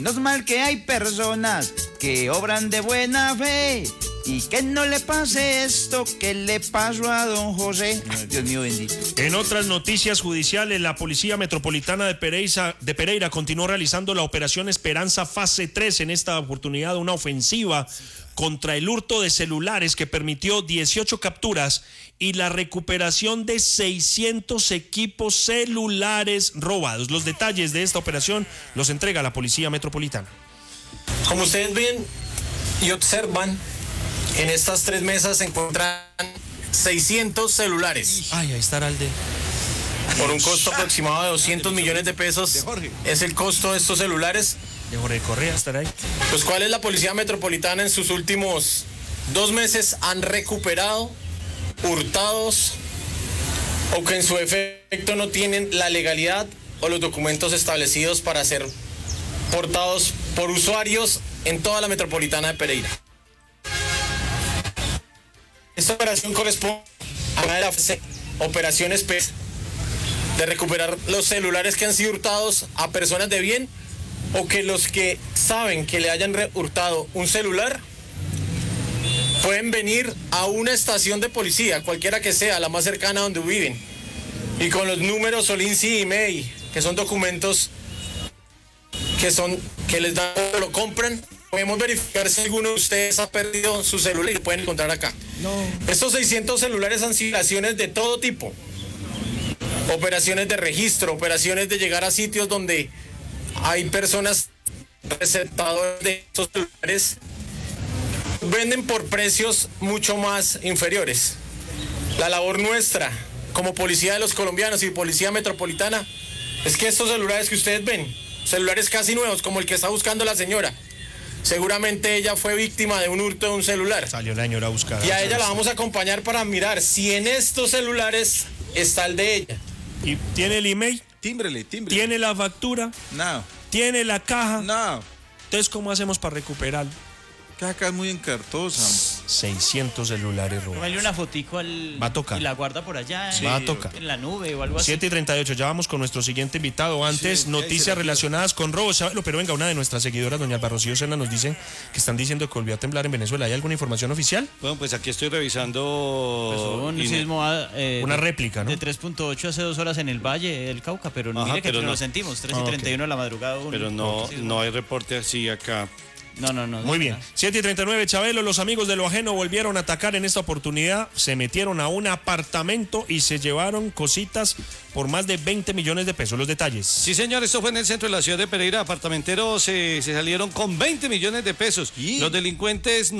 No es mal que hay personas que obran de buena fe y que no le pase esto que le pasó a don José. Ay, Dios mío bendito. En otras noticias judiciales, la Policía Metropolitana de Pereira continuó realizando la operación Esperanza fase 3, en esta oportunidad una ofensiva contra el hurto de celulares que permitió 18 capturas y la recuperación de 600 equipos celulares robados. Los detalles de esta operación los entrega la Policía Metropolitana. Como ustedes ven y observan, en estas 3 mesas se encuentran 600 celulares. Ay, ahí estará el de... Por un costo aproximado de 200 millones de pesos es el costo de estos celulares. De Jorge Correa estará ahí. Los cuales la Policía Metropolitana en sus últimos 2 meses han recuperado, hurtados, o que en su efecto no tienen la legalidad o los documentos establecidos para ser portados por usuarios en toda la Metropolitana de Pereira. Esta operación corresponde a una de las operaciones de recuperar los celulares que han sido hurtados a personas de bien, o que los que saben que le hayan hurtado un celular pueden venir a una estación de policía, cualquiera que sea, la más cercana a donde viven, y con los números Solinci y MEI, que son documentos que les dan cuando lo compran, podemos verificar si alguno de ustedes ha perdido su celular y lo pueden encontrar acá. No. Estos 600 celulares han sido operaciones de todo tipo, operaciones de registro, operaciones de llegar a sitios donde hay personas receptadoras de estos celulares, venden por precios mucho más inferiores. La labor nuestra como policía de los colombianos y policía metropolitana es que estos celulares que ustedes ven, celulares casi nuevos como el que está buscando la señora, seguramente ella fue víctima de un hurto de un celular. Salió la señora a buscar. Y a ella la vamos a acompañar para mirar si en estos celulares está el de ella. ¿Y tiene el email? Tímbrele. ¿Tiene la factura? No. ¿Tiene la caja? No. Entonces, ¿cómo hacemos para recuperarlo? Que acá es muy encartosa. 600 celulares robados. Vale una fotico Va a tocar. y la guarda por allá Va a tocar. en la nube o algo así. 7:38, ya vamos con nuestro siguiente invitado. Antes, Sí, noticias relacionadas con robos. ¿Sabelo? Pero venga, una de nuestras seguidoras, doña Alba Rocío Sena, nos dice que están diciendo que volvió a temblar en Venezuela. ¿Hay alguna información oficial? Bueno, pues aquí estoy revisando... Pues hubo un sismo Una réplica, ¿no? de 3.8 hace 2 horas en el Valle del Cauca, pero Ajá, mire que pero no no. lo sentimos, 3:31 de la madrugada. Pero no hay reporte así acá. No. Muy bien. 7:39, Chabelo, los amigos de lo ajeno volvieron a atacar en esta oportunidad. Se metieron a un apartamento y se llevaron cositas por más de 20 millones de pesos. Los detalles. Sí, señor, esto fue en el centro de la ciudad de Pereira. Apartamenteros se salieron con 20 millones de pesos. ¿Y? Los delincuentes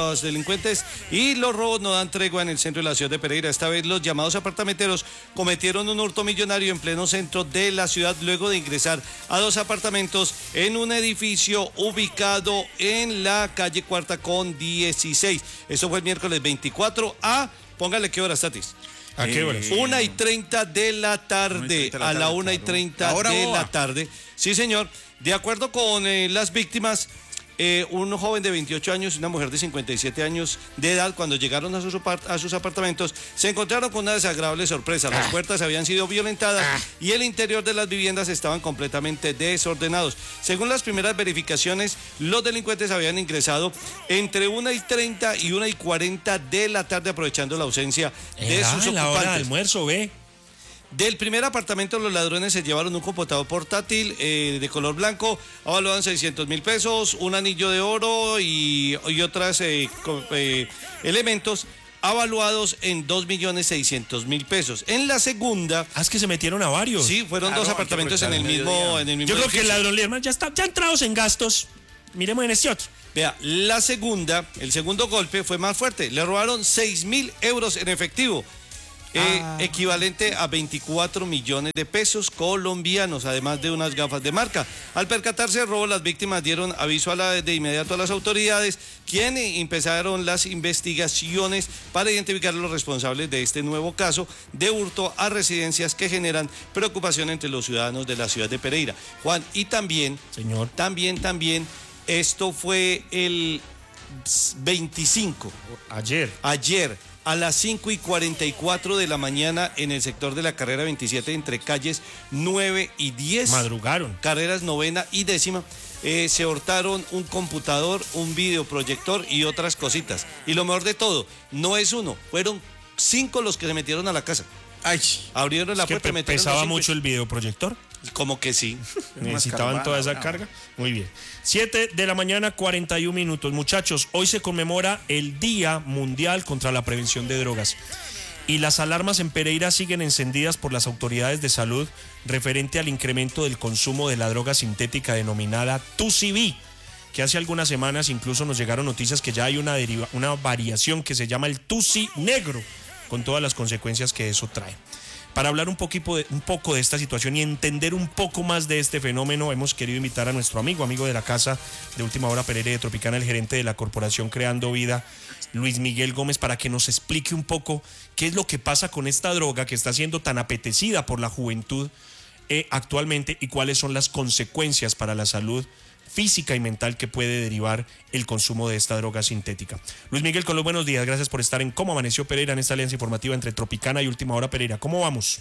y los robos no dan tregua en el centro de la ciudad de Pereira. Esta vez los llamados apartamenteros cometieron un hurto millonario en pleno centro de la ciudad luego de ingresar a 2 apartamentos en un edificio ubicado en la calle Cuarta con 16. Eso fue el miércoles 24 a... Póngale qué horas, Tatis. ¿A qué horas? 1:30 de la tarde. A la 1:30 de la tarde. Sí, señor. De acuerdo con las víctimas, un joven de 28 años y una mujer de 57 años de edad, cuando llegaron a sus apartamentos, se encontraron con una desagradable sorpresa. Las puertas habían sido violentadas y el interior de las viviendas estaban completamente desordenados. Según las primeras verificaciones, los delincuentes habían ingresado entre 1:30 y 1:40 de la tarde, aprovechando la ausencia de sus ocupantes. La hora de almuerzo, ve. Del primer apartamento, los ladrones se llevaron un computador portátil de color blanco, avaluaban 600.000 pesos, un anillo de oro y otros elementos avaluados en 2.600.000 pesos. En la segunda... Es que se metieron a varios. Sí, fueron 2 apartamentos en el mismo Yo creo que el edificio. ladrón le hermano, ya entrados en gastos. Miremos en este otro. Vea, el segundo golpe fue más fuerte. Le robaron 6.000 euros en efectivo. Equivalente a 24 millones de pesos colombianos, además de unas gafas de marca. Al percatarse del robo, las víctimas dieron aviso de inmediato a las autoridades, quienes empezaron las investigaciones para identificar a los responsables de este nuevo caso de hurto a residencias que generan preocupación entre los ciudadanos de la ciudad de Pereira. Juan, y también, señor, también, esto fue el 25. Ayer. A las 5:44 de la mañana en el sector de la carrera 27 entre calles 9 y 10. Madrugaron. Carreras 9ª y 10ª. se hurtaron un computador, un videoproyector y otras cositas. Y lo mejor de todo, no es uno, fueron 5 los que se metieron a la casa. Ay, Abrieron la Es que puerta, metieron pesaba los 5. mucho el videoproyector. Como que sí. Necesitaban toda esa carga. Muy bien. 7 de la mañana, 41 minutos. Muchachos, hoy se conmemora el Día Mundial contra la Prevención de Drogas. Y las alarmas en Pereira siguen encendidas por las autoridades de salud referente al incremento del consumo de la droga sintética denominada TUSIB, que hace algunas semanas incluso nos llegaron noticias que ya hay una variación que se llama el TUSI negro, con todas las consecuencias que eso trae. Para hablar un poco de esta situación y entender un poco más de este fenómeno, hemos querido invitar a nuestro amigo de la casa de Última Hora Pereira de Tropicana, el gerente de la Corporación Creando Vida, Luis Miguel Gómez, para que nos explique un poco qué es lo que pasa con esta droga que está siendo tan apetecida por la juventud actualmente y cuáles son las consecuencias para la salud física y mental que puede derivar el consumo de esta droga sintética. Luis Miguel, con los buenos días, gracias por estar en Cómo Amaneció Pereira en esta alianza informativa entre Tropicana y Última Hora Pereira. ¿Cómo vamos?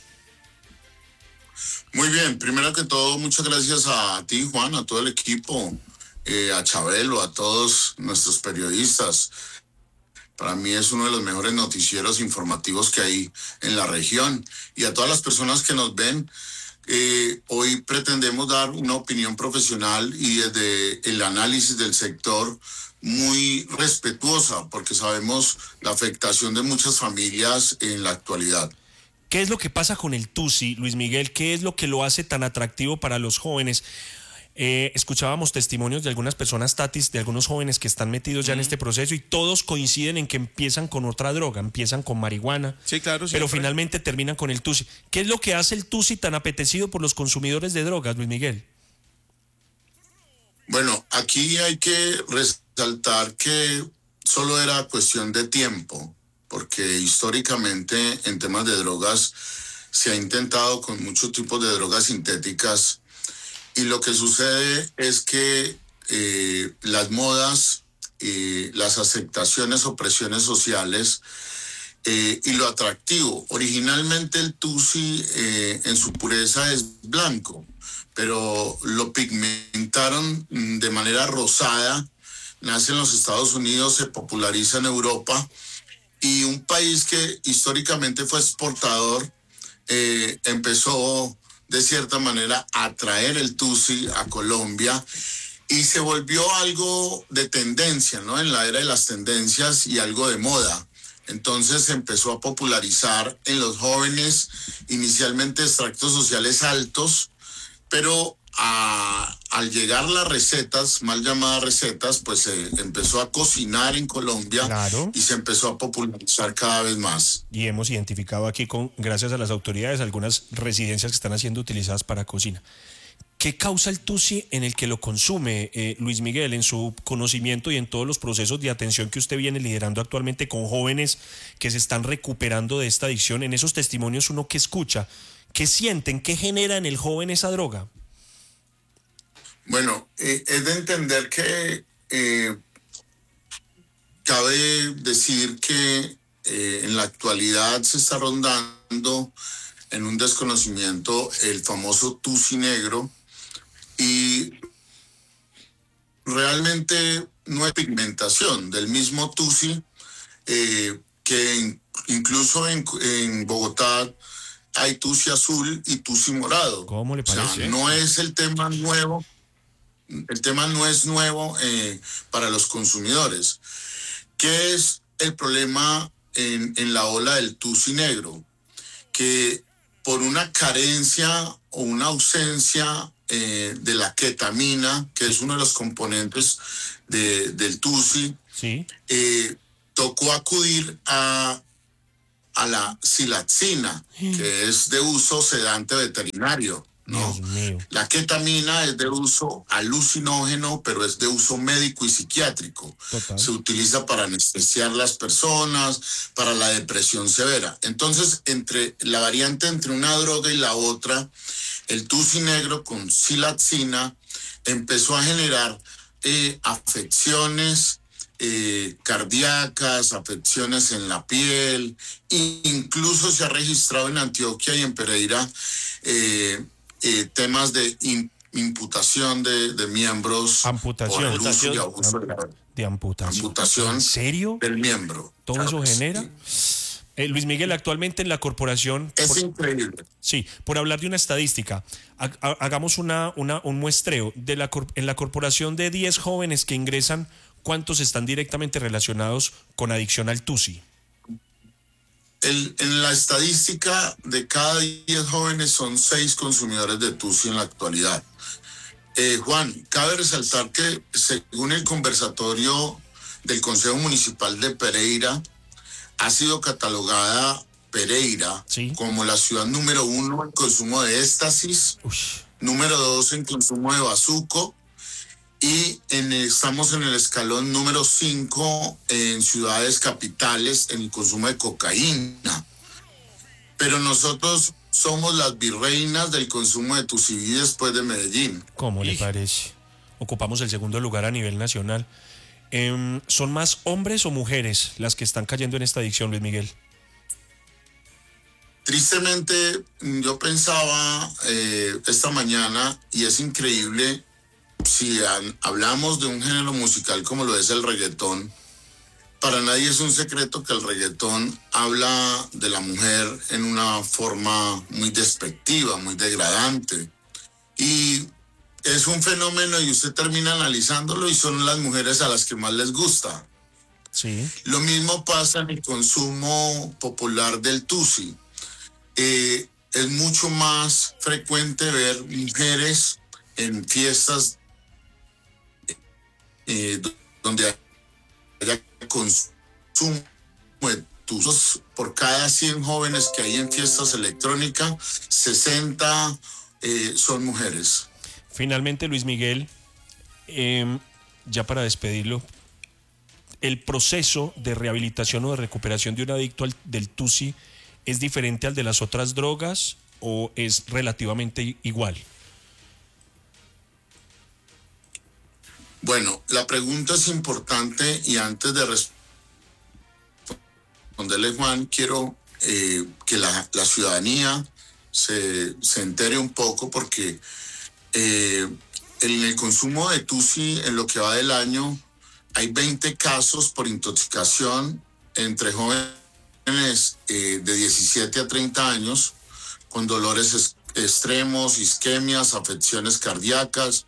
Muy bien, primero que todo, muchas gracias a ti, Juan, a todo el equipo, a Chabelo, a todos nuestros periodistas. Para mí es uno de los mejores noticieros informativos que hay en la región, y a todas las personas que nos ven. Hoy pretendemos dar una opinión profesional y desde el análisis del sector muy respetuosa, porque sabemos la afectación de muchas familias en la actualidad. ¿Qué es lo que pasa con el TUSI, Luis Miguel? ¿Qué es lo que lo hace tan atractivo para los jóvenes? Escuchábamos testimonios de algunas personas, Tatis, de algunos jóvenes que están metidos ya en este proceso y todos coinciden en que empiezan con otra droga, empiezan con marihuana, sí, claro, pero finalmente terminan con el TUSI. ¿Qué es lo que hace el TUSI tan apetecido por los consumidores de drogas, Luis Miguel? Bueno, aquí hay que resaltar que solo era cuestión de tiempo, porque históricamente en temas de drogas se ha intentado con muchos tipos de drogas sintéticas. Y lo que sucede es que las modas, las aceptaciones o presiones sociales y lo atractivo. Originalmente el TUSI en su pureza es blanco, pero lo pigmentaron de manera rosada. Nace en los Estados Unidos, se populariza en Europa, y un país que históricamente fue exportador empezó de cierta manera a traer el TUSI a Colombia y se volvió algo de tendencia, ¿no? En la era de las tendencias y algo de moda. Entonces se empezó a popularizar en los jóvenes, inicialmente extractos sociales altos, pero al llegar las recetas, mal llamadas recetas, pues se empezó a cocinar en Colombia, claro, y se empezó a popularizar cada vez más. Y hemos identificado aquí, gracias a las autoridades, algunas residencias que están siendo utilizadas para cocina. ¿Qué causa el TUSI en el que lo consume, Luis Miguel, en su conocimiento y en todos los procesos de atención que usted viene liderando actualmente con jóvenes que se están recuperando de esta adicción? En esos testimonios uno que escucha, ¿qué sienten? ¿Qué genera en el joven esa droga? Bueno, es de entender que cabe decir que en la actualidad se está rondando en un desconocimiento el famoso TUSI negro, y realmente no hay pigmentación del mismo TUSI, que incluso en Bogotá hay TUSI azul y TUSI morado. ¿Cómo le parece? O sea, no es el tema nuevo. El tema no es nuevo para los consumidores. ¿Qué es el problema en la ola del TUSI negro? Que por una carencia o una ausencia de la ketamina, que es uno de los componentes del TUSI, ¿sí? Tocó acudir a la silatzina, que es de uso sedante veterinario, ¿no? La ketamina es de uso alucinógeno, pero es de uso médico y psiquiátrico. Total. Se utiliza para anestesiar las personas, para la depresión severa. Entonces, entre la variante entre una droga y la otra, el TUSI negro con silatzina empezó a generar afecciones cardíacas, afecciones en la piel, e incluso se ha registrado en Antioquia y en Pereira temas de imputación de miembros Amputación. por el uso y abuso de amputación. Amputación ¿En serio? del miembro. ¿Todo Claro eso que genera? sí. Luis Miguel, actualmente en la corporación... Es increíble. Sí, por hablar de una estadística, hagamos un muestreo. En la corporación de 10 jóvenes que ingresan, ¿cuántos están directamente relacionados con adicción al TUSI? En la estadística, de cada 10 jóvenes son 6 consumidores de TUSI en la actualidad. Juan, cabe resaltar que según el conversatorio del Consejo Municipal de Pereira, ha sido catalogada Pereira como la ciudad número 1 en consumo de éxtasis, número 2 en consumo de bazuco, y estamos en el escalón número 5 en ciudades capitales en el consumo de cocaína. Pero nosotros somos las virreinas del consumo de TUSI después de Medellín. ¿Cómo le parece? Ocupamos el segundo lugar a nivel nacional. ¿Son más hombres o mujeres las que están cayendo en esta adicción, Luis Miguel? Tristemente, yo pensaba esta mañana, y es increíble, si hablamos de un género musical como lo es el reggaetón, para nadie es un secreto que el reggaetón habla de la mujer en una forma muy despectiva, muy degradante. Y es un fenómeno y usted termina analizándolo y son las mujeres a las que más les gusta. Sí. Lo mismo pasa en el consumo popular del TUSI. Es mucho más frecuente ver mujeres en fiestas donde haya consumo de TUSI. Por cada 100 jóvenes que hay en fiestas electrónicas, 60 son mujeres. Finalmente, Luis Miguel, ya para despedirlo, ¿el proceso de rehabilitación o de recuperación de un adicto del TUSI es diferente al de las otras drogas o es relativamente igual? Bueno, la pregunta es importante y antes de responderle, Juan, quiero que la ciudadanía se entere un poco porque en el consumo de TUSI en lo que va del año hay 20 casos por intoxicación entre jóvenes de 17 a 30 años con dolores extremos, isquemias, afecciones cardíacas.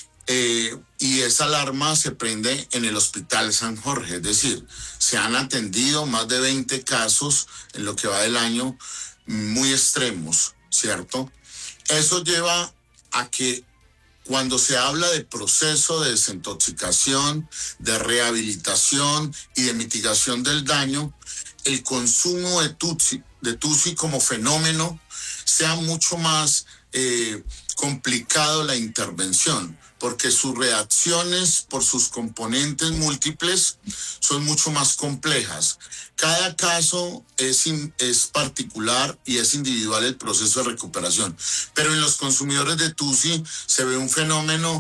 Y esa alarma se prende en el Hospital San Jorge, es decir, se han atendido más de 20 casos en lo que va del año muy extremos, ¿cierto? Eso lleva a que cuando se habla de proceso de desintoxicación, de rehabilitación y de mitigación del daño, el consumo de TUSI como fenómeno sea mucho más complicado la intervención, porque sus reacciones por sus componentes múltiples son mucho más complejas. Cada caso es particular y es individual el proceso de recuperación, pero en los consumidores de TUSI se ve un fenómeno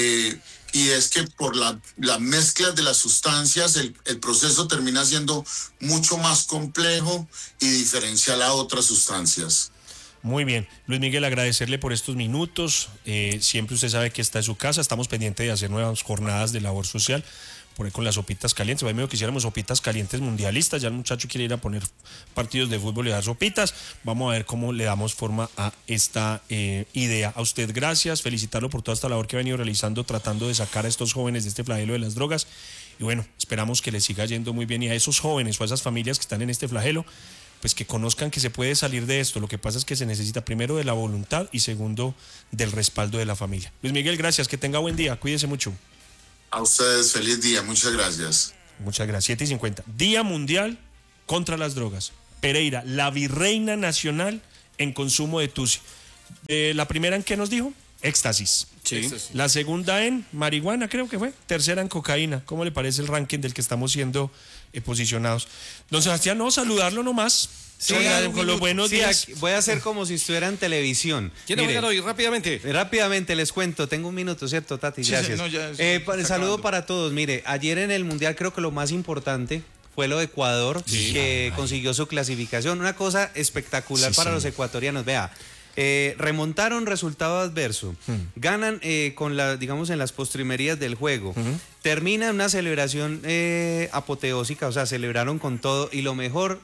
y es que por la mezcla de las sustancias el proceso termina siendo mucho más complejo y diferencial a otras sustancias. Muy bien, Luis Miguel, agradecerle por estos minutos. Siempre usted sabe que está en su casa. Estamos pendientes de hacer nuevas jornadas de labor social, por ahí con las sopitas calientes. A mí me quisiéramos sopitas calientes mundialistas. Ya el muchacho quiere ir a poner partidos de fútbol y dar sopitas. Vamos a ver cómo le damos forma a esta idea. A usted, gracias. Felicitarlo por toda esta labor que ha venido realizando, tratando de sacar a estos jóvenes de este flagelo de las drogas. Y bueno, esperamos que les siga yendo muy bien. Y a esos jóvenes o a esas familias que están en este flagelo, pues que conozcan que se puede salir de esto. Lo que pasa es que se necesita primero de la voluntad y segundo del respaldo de la familia. Luis Miguel, gracias, que tenga buen día, cuídese mucho. A ustedes, feliz día, muchas gracias. Muchas gracias. 7:50, Día Mundial contra las Drogas. Pereira, la virreina nacional en consumo de TUSI. La primera en qué nos dijo, éxtasis. Sí. La segunda en marihuana, creo que fue. Tercera en cocaína. ¿Cómo le parece el ranking del que estamos siendo posicionados? Don Sebastián, no, saludarlo nomás. Sí, con los buenos días. Voy a hacer como si estuviera en televisión. ¿Quién Mire, hoy rápidamente? Rápidamente les cuento, tengo un minuto, ¿cierto, Tati? Sí, Gracias. sí, no, ya el saludo para todos. Mire, ayer en el Mundial creo que lo más importante fue lo de Ecuador, que consiguió su clasificación. Una cosa espectacular para los ecuatorianos. Vea, Remontaron resultado adverso, ganan digamos, en las postrimerías del juego, termina una celebración apoteósica, o sea, celebraron con todo y lo mejor,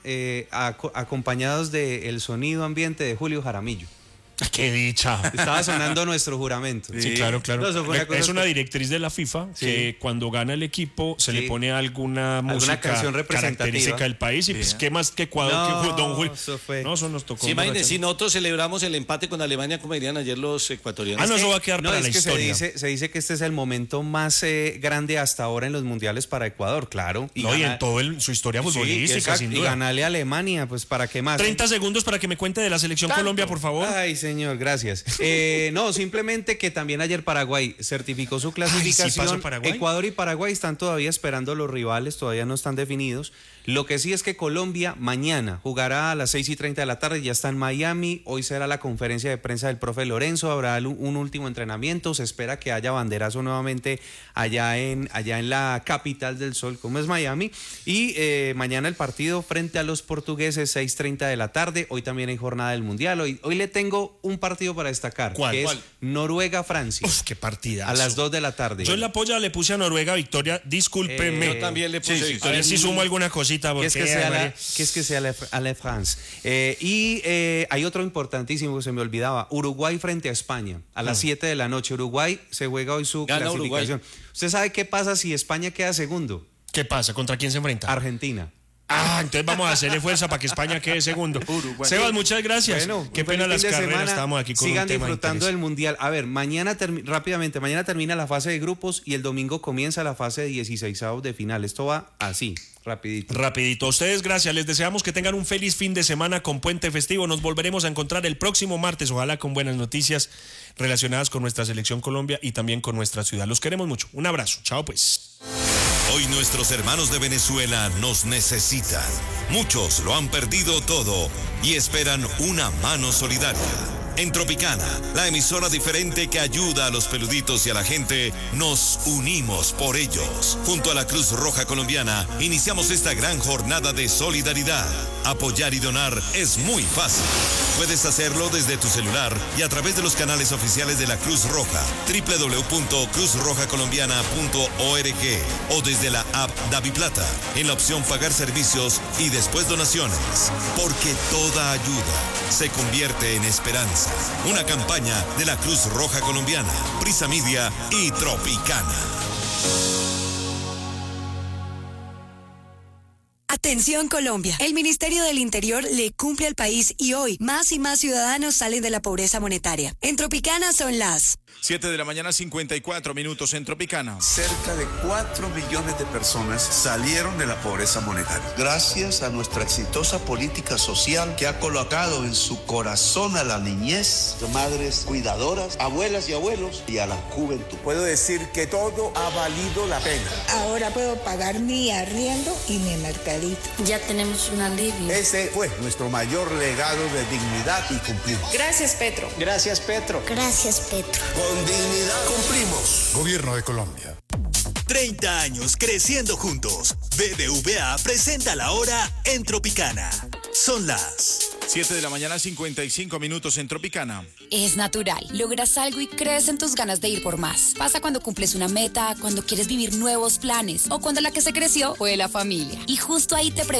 acompañados del sonido ambiente de Julio Jaramillo. ¡Qué dicha! Estaba sonando nuestro juramento. Sí, claro. No, es una directriz de la FIFA que cuando gana el equipo se le pone alguna música canción característica del país y pues qué más que Ecuador que Don Julio. Eso nos tocó. Sí, imagínense, si nosotros celebramos el empate con Alemania, como dirían ayer los ecuatorianos. Eso va a quedar para la historia. Se dice que este es el momento más grande hasta ahora en los mundiales para Ecuador, claro. Y en toda su historia futbolística, sin duda. Y ganarle a Alemania, pues ¿para qué más? 30 segundos para que me cuente de la selección Colombia, por favor. Ay, señor, gracias. No, simplemente que también ayer Paraguay certificó su clasificación. ¿Sí pasó Paraguay? Ecuador y Paraguay están todavía esperando los rivales, todavía no están definidos. Lo que sí es que Colombia mañana jugará a las 6:30 de la tarde, ya está en Miami. Hoy será la conferencia de prensa del profe Lorenzo, habrá un último entrenamiento. Se espera que haya banderazo nuevamente allá en la capital del sol, como es Miami. Y mañana el partido frente a los portugueses, 6:30 de la tarde. Hoy también hay jornada del Mundial. Hoy le tengo un partido para destacar, que es Noruega-Francia. Uf, qué partidazo. A las 2 de la tarde. Yo en la polla le puse a Noruega victoria, discúlpenme. Yo también le puse victoria. A ver si sumo alguna cosita. Que es que sea a la France. Y hay otro importantísimo que se me olvidaba. Uruguay frente a España. A las 7 de la noche. Uruguay se juega hoy su clasificación. ¿Usted sabe qué pasa si España queda segundo? ¿Qué pasa? ¿Contra quién se enfrenta? Argentina. Entonces vamos a hacerle fuerza para que España quede segundo. Sebas, muchas gracias. Bueno, qué pena las carreras, estamos aquí con sigan un tema disfrutando del Mundial. A ver, mañana termina la fase de grupos y el domingo comienza la fase de 16avos de final. Esto va así, rapidito. A ustedes, gracias. Les deseamos que tengan un feliz fin de semana con puente festivo. Nos volveremos a encontrar el próximo martes, ojalá con buenas noticias relacionadas con nuestra selección Colombia y también con nuestra ciudad. Los queremos mucho. Un abrazo. Chao, pues. Hoy nuestros hermanos de Venezuela nos necesitan. Muchos lo han perdido todo y esperan una mano solidaria. En Tropicana, la emisora diferente que ayuda a los peluditos y a la gente, nos unimos por ellos. Junto a la Cruz Roja Colombiana, iniciamos esta gran jornada de solidaridad. Apoyar y donar es muy fácil. Puedes hacerlo desde tu celular y a través de los canales oficiales de la Cruz Roja, www.cruzrojacolombiana.org o desde la app DaviPlata, en la opción Pagar Servicios y después Donaciones. Porque toda ayuda se convierte en esperanza. Una campaña de la Cruz Roja Colombiana, Prisa Media y Tropicana. Atención Colombia, el Ministerio del Interior le cumple al país y hoy más y más ciudadanos salen de la pobreza monetaria. En Tropicana son las 7 de la mañana, 54 minutos en Tropicana. Cerca de 4 millones de personas salieron de la pobreza monetaria. Gracias a nuestra exitosa política social que ha colocado en su corazón a la niñez, madres cuidadoras, abuelas y abuelos y a la juventud. Puedo decir que todo ha valido la pena. Ahora puedo pagar mi arriendo y mi mercadito. Ya tenemos un alivio. Ese fue nuestro mayor legado de dignidad y cumplimos. Gracias, Petro. Gracias, Petro. Gracias, Petro. Con dignidad cumplimos. Gobierno de Colombia. 30 años creciendo juntos. BBVA presenta la hora en Tropicana. Son las 7 de la mañana, 55 minutos en Tropicana. Es natural. Logras algo y crees en tus ganas de ir por más. Pasa cuando cumples una meta, cuando quieres vivir nuevos planes o cuando la que se creció fue la familia. Y justo ahí te